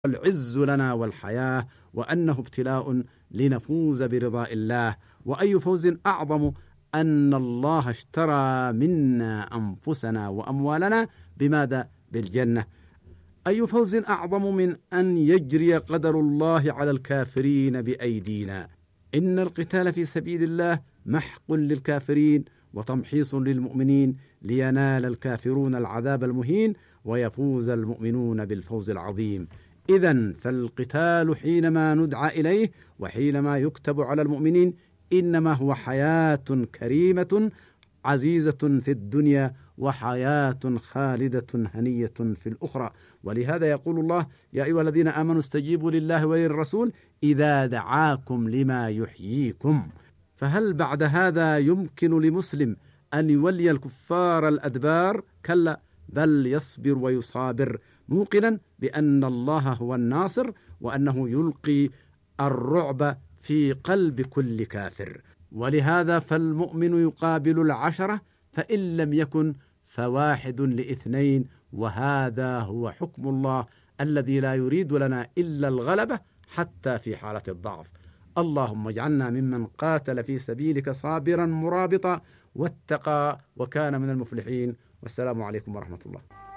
العز لنا والحياة، وأنه ابتلاء لنفوز برضاء الله. وأي فوز أعظم أن الله اشترى منا أنفسنا وأموالنا بماذا؟ بالجنة. أي فوز أعظم من أن يجري قدر الله على الكافرين بأيدينا؟ إن القتال في سبيل الله محق للكافرين وتمحيص للمؤمنين، لينال الكافرون العذاب المهين ويفوز المؤمنون بالفوز العظيم. إذن فالقتال حينما ندعى إليه وحينما يكتب على المؤمنين إنما هو حياة كريمة عزيزة في الدنيا وحياة خالدة هنية في الأخرى. ولهذا يقول الله: يا أيها الذين آمنوا استجيبوا لله وللرسول إذا دعاكم لما يحييكم. فهل بعد هذا يمكن لمسلم أن يولي الكفار الأدبار؟ كلا، بل يصبر ويصابر، موقنا بأن الله هو الناصر وأنه يلقي الرعب في قلب كل كافر. ولهذا فالمؤمن يقابل 10، فإن لم يكن فواحد ل2، وهذا هو حكم الله الذي لا يريد لنا إلا الغلبة حتى في حالة الضعف. اللهم اجعلنا ممن قاتل في سبيلك صابرا مرابطا واتقى وكان من المفلحين. والسلام عليكم ورحمة الله.